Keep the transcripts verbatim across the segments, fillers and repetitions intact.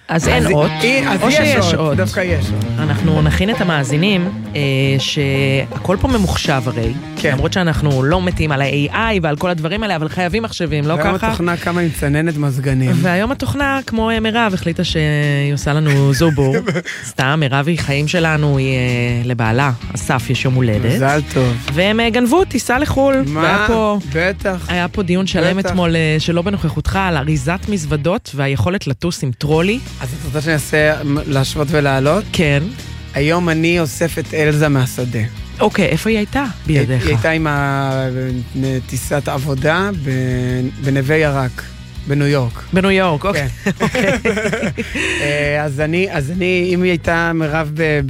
אז אין עוד, או שיש עוד. דווקא יש עוד. אנחנו נכין את המאזינים, שהכל פה ממוחשב הרי, למרות שאנחנו לא מתים על ה-איי איי ועל כל הדברים האלה, אבל חייבים מחשבים, לא ככה? והיום התוכנה כמה עם צננת מזגנים. והיום התוכנה, כמו מירב, החליטה שהיא עושה לנו זובור. סתם, מירב היא חיים שלנו, היא לבעלה, אסף יש יום הולדת. מזל טוב. והם גנבו טיסה לחול. מה? בטח. היה פה דיון שלם אתמול שלא בנוכחותך על אריזת מזוודות והיכולת לטוס עם טרולי. אז את רוצה שאני אעשה להשוות ולעלות? כן. היום אני אוסף את אלזה מהשדה. אוקיי, איפה היא הייתה בידיך? היא הייתה עם טיסת עבודה בנווה ירק, בניו יורק. בניו יורק, אוקיי. אז אני, אז אני, אם היא הייתה מירב ב...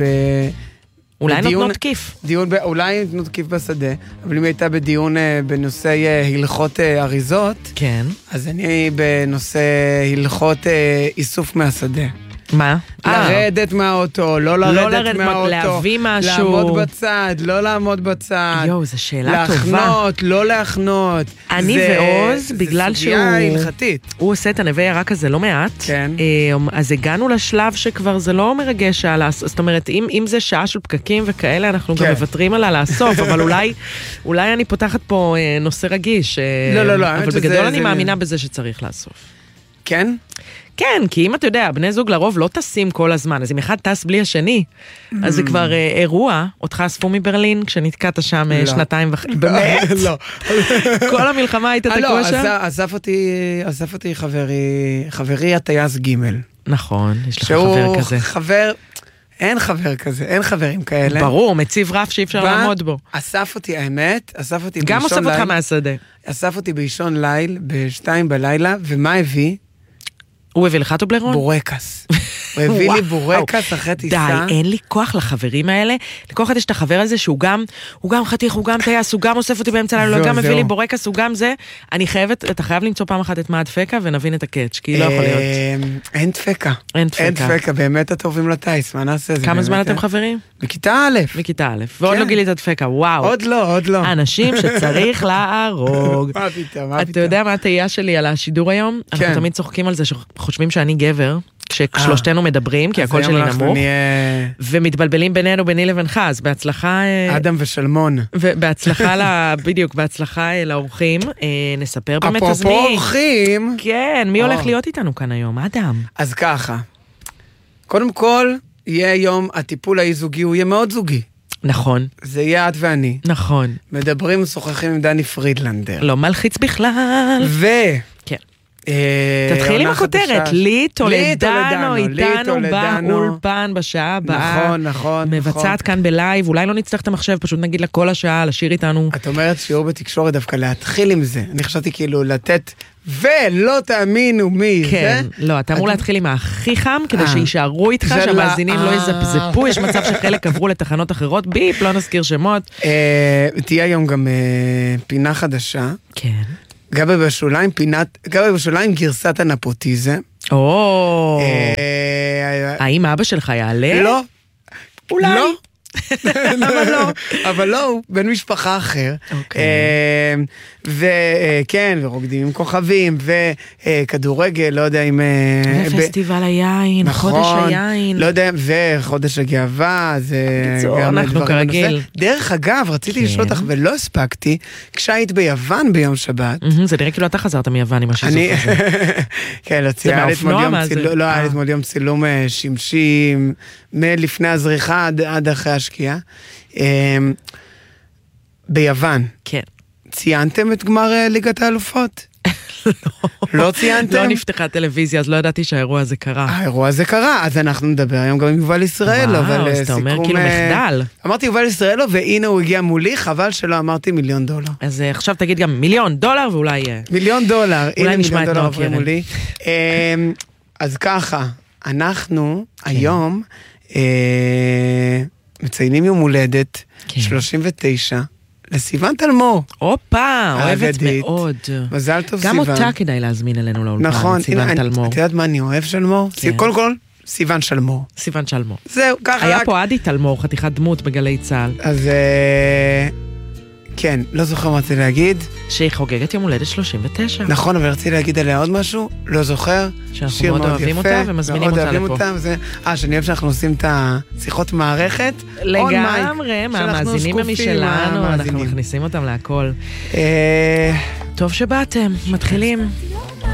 אולי נותנות כיף. דיון, אולי נותנות כיף בשדה, אבל אם היא הייתה בדיון בנושא הלכות אריזות, כן. אז אני בנושא הלכות איסוף מהשדה. מה? לרדת מהאוטו, לא לרדת מהאוטו. להביא משהו. לעמוד בצד, לא לעמוד בצד. יואו, זו שאלה טובה. להחנות, לא להחנות. אני ועוז, בגלל שהוא... זה סוגיה הלכתית. הוא עושה את הנווה ירק הזה לא מעט. כן. אז הגענו לשלב שכבר זה לא מרגש, זאת אומרת, אם זה שעה של פקקים וכאלה, אנחנו גם מוותרים עליה לאסוף, אבל אולי אני פותחת פה נושא רגיש. לא, לא, לא. אבל בגדול אני מאמינה בזה שצריך לאסוף. כן? כן, כי אם אתה יודע, בני זוג לרוב לא טסים כל הזמן, אז אם אחד טס בלי השני, אז זה כבר אירוע, אותך אספו מברלין, כשנתקעת שם שנתיים וחצי, באמת? לא. כל המלחמה היית תקוע שם? לא, אסף אותי חברי הטייס ג' נכון, יש לך חבר כזה. שהוא חבר... אין חבר כזה, אין חברים כאלה. ברור, מציב רף שאי אפשר לעמוד בו. אסף אותי, האמת, אסף אותי גם אוסף אותך מהשדה. אסף אותי באישון ליל, בשתיים בלילה, ומה הביא? הוא הביא לך טובלרון? בורקס. הוא הביא לי בורקס אחרי טיסה. די, אין לי כוח לחברים האלה. לכל אחד יש את החבר הזה שהוא גם, הוא גם חתיך, הוא גם טייס, הוא גם אוסף אותי באמצע לילה, הוא גם מביא לי בורקס, הוא גם זה. אני חייבת, אתה חייב למצוא פעם אחת את מה הדפקה ונבין את הקאץ', כי לא יכול להיות. אין דפקה. אין דפקה. אין דפקה, באמת הטובים לטייס, מה נעשה? כמה זמן אתם חברים? בכיתה א'. בכיתה א'. ועוד לא גילית הדפקה, וואו. עוד לא, עוד לא. אנשים שצריך להרוג. מה פתאום, מה פתאום. אתה יודע מה התהייה שלי על השידור היום? אנחנו תמיד צוחקים על זה שחושבים שאני גבר, כששלושתנו מדברים, כי הקול שלי נמוך, ומתבלבלים בינינו, ביני לבינך, אז בהצלחה... אדם ושלמון. ובהצלחה, בדיוק, בהצלחה לאורחים, נספר באמת אז מי... אפרופו אורחים... כן, מי הולך להיות איתנו כאן היום? אדם. אז ככה, קודם כל, יהיה יום, הטיפול האי-זוגי, הוא יהיה מאוד זוגי. נכון. זה יהיה את ואני. נכון. מדברים ושוחחים עם דני פרידלנדר. לא מלחיץ בכלל. ו... כן. תתחיל עם הכותרת, לי טולדנו איתנו באולפן בשעה הבאה. נכון, נכון. מבצעת כאן בלייב, אולי לא נצטרך את המחשב, פשוט נגיד לה כל השעה, לשיר איתנו. את אומרת שיעור בתקשורת דווקא להתחיל עם זה. אני חשבתי כאילו לתת, ולא תאמינו מי זה. כן, לא, אתה אמור להתחיל עם הכי חם, כדי שישארו איתך, שהמאזינים לא יזפזפו, יש מצב שחלק עברו לתחנות אחרות, ביפ, לא נזכיר שמות. תהיה היום גם פינה חדשה. כן. גבי בשוליים, פינת, גבי בשוליים גרסת הנפוטיזם. או, האם אבא שלך יעלה? לא. אולי. לא. אבל לא, אבל לא, הוא בן משפחה אחר. וכן, ורוקדים עם כוכבים, וכדורגל, לא יודע אם... ופסטיבל היין, חודש היין. לא יודע, וחודש הגאווה, זה... אנחנו כרגיל. דרך אגב, רציתי לשאול אותך ולא הספקתי, כשהיית ביוון ביום שבת. זה נראה כאילו אתה חזרת מיוון עם השיזוף הזה. כן, היה לי אתמול יום צילום שמשים, מלפני הזריחה עד אחרי השקיעה. ביוון. כן. ציינתם את גמר ליגת האלופות? לא ציינתם? לא נפתחה טלוויזיה, אז לא ידעתי שהאירוע הזה קרה. האירוע הזה קרה, אז אנחנו נדבר היום גם עם יובל ישראלו. וואו, אז אתה אומר כאילו מחדל. אמרתי יובל ישראלו, והנה הוא הגיע מולי, חבל שלא אמרתי מיליון דולר. אז עכשיו תגיד גם מיליון דולר, ואולי... מיליון דולר, אולי נשמע את נועה קירל. אז ככה, אנחנו היום מציינים יום הולדת שלושים ותשע, לסיוון תלמור. אופה, אוהבת מאוד. מזל טוב סיוון. גם אותה כדאי להזמין אלינו לאולפן, נכון, סיוון תלמור. את יודעת מה אני אוהב שלמור? קודם כל, סיוון שלמור. סיוון שלמור. זהו, ככה רק. היה פה עדי תלמור, חתיכת דמות בגלי צהל. אז כן, לא זוכר מה רציתי להגיד. שהיא חוגגת יום הולדת שלושים ותשע. נכון, אבל רציתי להגיד עליה עוד משהו, לא זוכר. שאנחנו מאוד אוהבים אותה ומזמינים אותה לפה. אה, שאני אוהב שאנחנו עושים את השיחות מערכת. לגמרי, מהמאזינים משלנו, אנחנו מכניסים אותם להכל. טוב שבאתם, מתחילים.